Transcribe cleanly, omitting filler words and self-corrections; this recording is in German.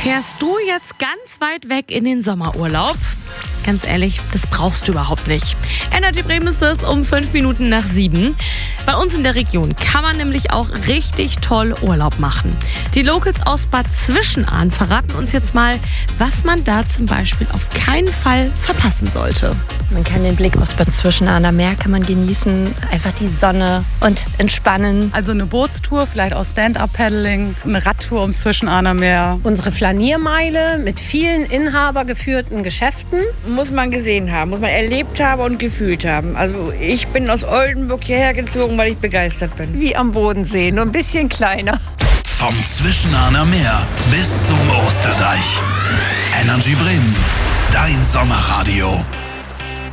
Fährst du jetzt ganz weit weg in den Sommerurlaub? Ganz ehrlich, das brauchst du überhaupt nicht. Energy Bremen ist es um 5 Minuten nach 7. Bei uns in der Region kann man nämlich auch richtig toll Urlaub machen. Die Locals aus Bad Zwischenahn verraten uns jetzt mal, was man da zum Beispiel auf keinen Fall verpassen sollte. Man kann den Blick aufs Bad Zwischenahner Meer kann man genießen, einfach die Sonne und entspannen. Also eine Bootstour, vielleicht auch Stand-Up-Paddling, eine Radtour ums Zwischenahner Meer. Unsere Flaniermeile mit vielen inhabergeführten Geschäften. Muss man gesehen haben, muss man erlebt haben und gefühlt haben. Also ich bin aus Oldenburg hierher gezogen, weil ich begeistert bin. Wie am Bodensee, nur ein bisschen kleiner. Vom Zwischenahner Meer bis zum Osterdeich. Energy Bremen, dein Sommerradio.